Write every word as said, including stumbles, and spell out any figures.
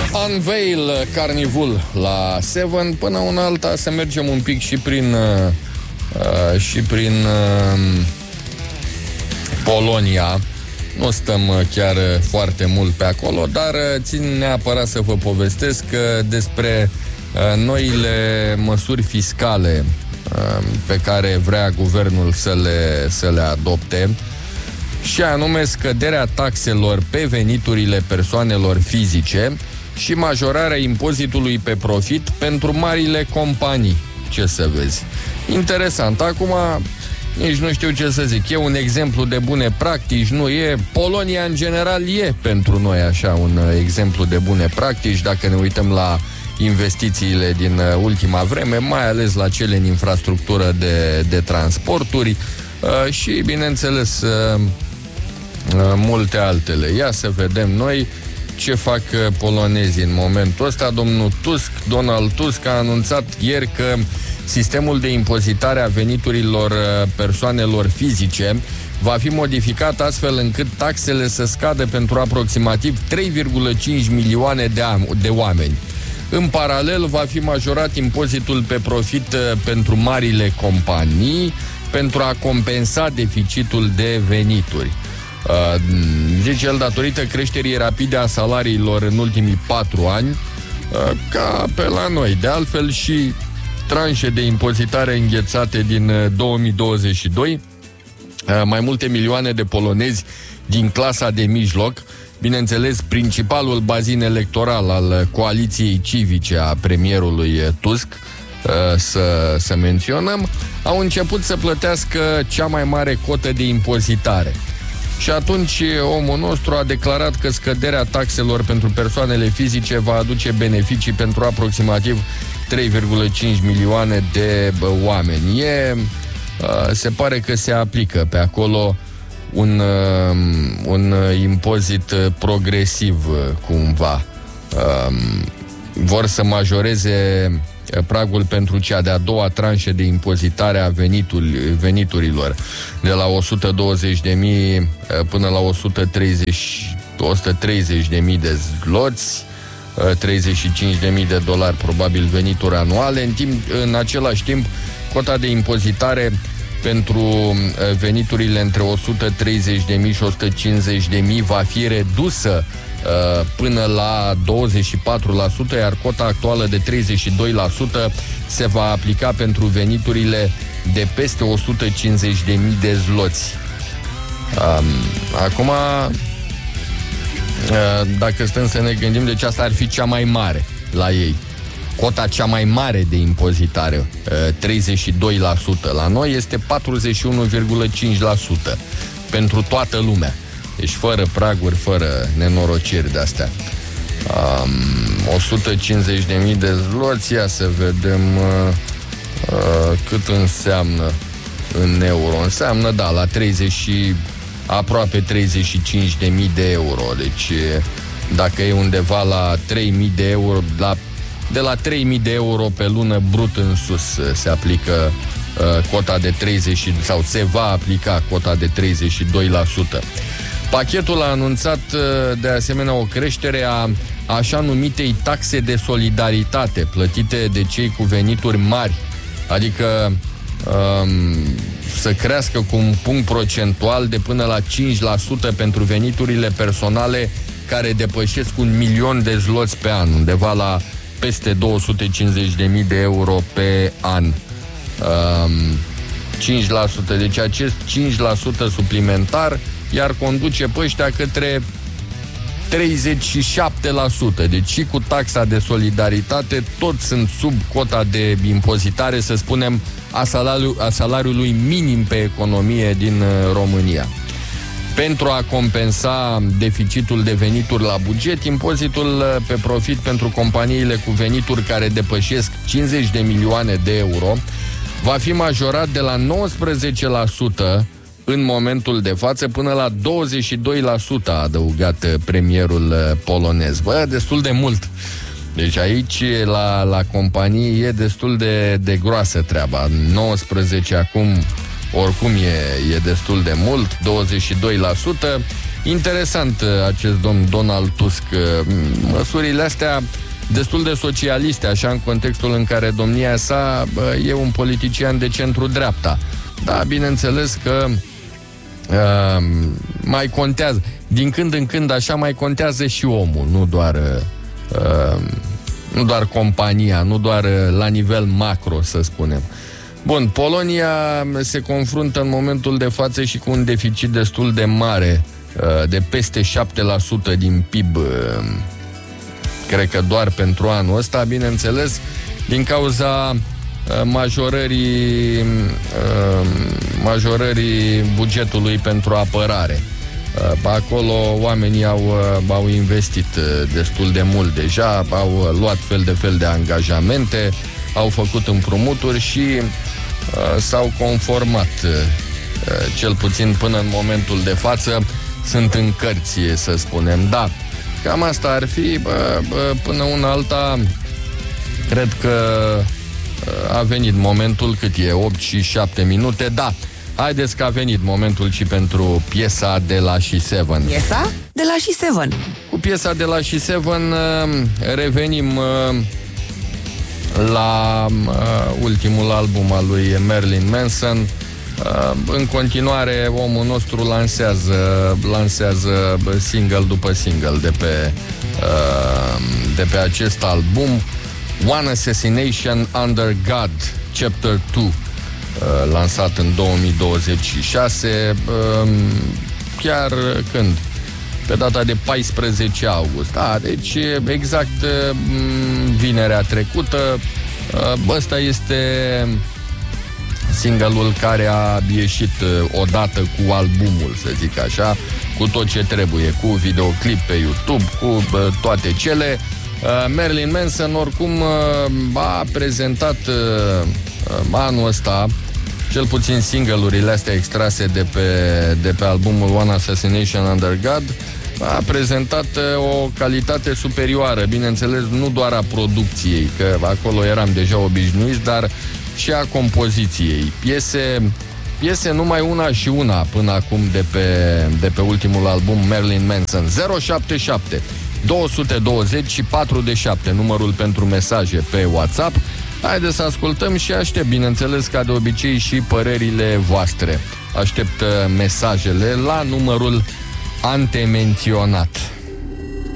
Unveil Carnival la Seven. Până una alta să mergem un pic și prin uh, și prin uh, Polonia. Nu stăm chiar foarte mult pe acolo, dar țin neapărat să vă povestesc despre uh, noile măsuri fiscale uh, pe care vrea guvernul să le, să le adopte, și anume scăderea taxelor pe veniturile persoanelor fizice și majorarea impozitului pe profit pentru marile companii. Ce să vezi? Interesant. Acum nici nu știu ce să zic. E un exemplu de bune practici, nu e? Polonia în general e pentru noi așa un exemplu de bune practici, dacă ne uităm la investițiile din ultima vreme, mai ales la cele în infrastructură de, de transporturi uh, și, bineînțeles, uh, multe altele. Ia să vedem noi ce fac polonezii în momentul ăsta. Domnul Tusk, Donald Tusk a anunțat ieri că sistemul de impozitare a veniturilor persoanelor fizice va fi modificat astfel încât taxele să scadă pentru aproximativ trei virgulă cinci milioane de, de oameni. În paralel, va fi majorat impozitul pe profit pentru marile companii pentru a compensa deficitul de venituri. Uh, zice el, datorită creșterii rapide a salariilor în ultimii patru ani, uh, ca pe la noi. De altfel, și tranșe de impozitare înghețate din uh, două mii douăzeci și doi, uh, mai multe milioane de polonezi din clasa de mijloc, bineînțeles, principalul bazin electoral al coaliției civice a premierului Tusk, uh, să, să menționăm, au început să plătească cea mai mare cotă de impozitare. Și atunci omul nostru a declarat că scăderea taxelor pentru persoanele fizice va aduce beneficii pentru aproximativ trei virgulă cinci milioane de oameni. E, se pare că se aplică pe acolo un, un impozit progresiv cumva. Vor să majoreze pragul pentru cea de-a doua tranșă de impozitare a veniturilor de la o sută douăzeci de mii până la o sută treizeci de mii de zloți, treizeci și cinci de mii de dolari probabil venituri anuale. În, timp, în același timp, cota de impozitare pentru veniturile între o sută treizeci de mii și o sută cincizeci de mii va fi redusă până la douăzeci și patru la sută, iar cota actuală de treizeci și doi la sută se va aplica pentru veniturile de peste o sută cincizeci de mii de zloți. Um, acum, uh, dacă stăm să ne gândim, deci asta ar fi cea mai mare la ei. Cota cea mai mare de impozitare, uh, treizeci și doi la sută. La noi este patruzeci și unu virgulă cinci la sută pentru toată lumea. Deci fără praguri, fără nenorociri de-astea. Um, o sută cincizeci de mii de zloți, ia să vedem uh, uh, cât înseamnă în euro. Înseamnă, da, la treizeci și, aproape treizeci și cinci de mii de euro. Deci dacă e undeva la trei mii de euro, la, de la trei mii de euro pe lună brut în sus se aplică uh, cota de treizeci, sau se va aplica cota de treizeci și doi la sută. Pachetul a anunțat de asemenea o creștere a așa numitei taxe de solidaritate plătite de cei cu venituri mari, adică um, să crească cu un punct procentual de până la cinci la sută pentru veniturile personale care depășesc un milion de zloți pe an, undeva la peste două sute cincizeci de mii de euro pe an. Um, cinci la sută, deci acest cinci la sută suplimentar iar conduce pe ăștia către treizeci și șapte la sută. Deci și cu taxa de solidaritate toți sunt sub cota de impozitare, să spunem, a, salariu, a salariului minim pe economie din România. Pentru a compensa deficitul de venituri la buget, impozitul pe profit pentru companiile cu venituri care depășesc cincizeci de milioane de euro va fi majorat de la nouăsprezece la sută în momentul de față până la douăzeci și doi la sută, a adăugat premierul polonez. Bă, destul de mult. Deci aici, la, la companii, e destul de, de groasă treaba. nouăsprezece acum, oricum, e, e destul de mult, douăzeci și doi la sută. Interesant acest domn Donald Tusk. Măsurile astea destul de socialiste, așa, în contextul în care domnia sa e un politician de centru-dreapta. Da, bineînțeles că uh, mai contează. Din când în când, așa, mai contează și omul, nu doar, uh, nu doar compania, nu doar la nivel macro, să spunem. Bun, Polonia se confruntă în momentul de față și cu un deficit destul de mare, uh, de peste șapte la sută din P I B, uh, cred că doar pentru anul ăsta, bineînțeles, din cauza majorării, majorării bugetului pentru apărare. Acolo oamenii au, au investit destul de mult deja, au luat fel de fel de angajamente, au făcut împrumuturi și s-au conformat, cel puțin până în momentul de față, sunt în cărți, să spunem. Da, cam asta ar fi. Bă, bă, până una alta, cred că a venit momentul, cât e, opt și șapte minute, da. Haideți că a venit momentul și pentru piesa de la She Seven. Piesa de la She Seven. Cu piesa de la She Seven revenim la ultimul album al lui Marilyn Manson. În continuare, omul nostru lansează, lansează single după single de pe, de pe acest album. One Assassination Under God, Chapter doi, lansat în două mii douăzeci și șase, chiar când? Pe data de paisprezece august. Da, deci exact vinerea trecută. Ăsta este single-ul care a ieșit odată cu albumul, să zic așa, cu tot ce trebuie, cu videoclip pe YouTube, cu toate cele. Marilyn Manson oricum a prezentat anul ăsta, cel puțin single-urile astea extrase de pe, de pe albumul One Assassination Under God, a prezentat o calitate superioară, bineînțeles, nu doar a producției, că acolo eram deja obișnuiți, dar și a compoziției. Piese, piese numai una și una până acum de pe, de pe ultimul album Marilyn Manson. zero șapte șapte două doi zero patru șapte, numărul pentru mesaje pe WhatsApp. Haideți să ascultăm și aștept, bineînțeles, ca de obicei, și părerile voastre. Aștept mesajele la numărul antemenționat.